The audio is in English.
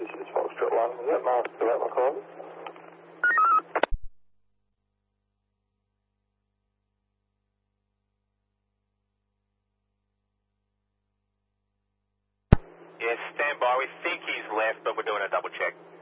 This is Foxtrot 1. Is that Mark? Is that my call? Yeah, stand by. We think he's left, but we're doing a double check.